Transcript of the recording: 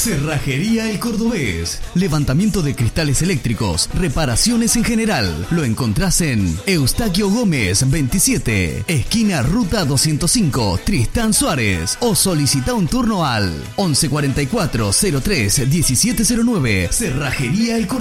Cerrajería El Cordobés. Levantamiento de cristales eléctricos, reparaciones en general. Lo encontrás en Eustaquio Gómez 27, esquina Ruta 205, Tristán Suárez. O solicita un turno al 1144 03 1709. Cerrajería El Cordobés.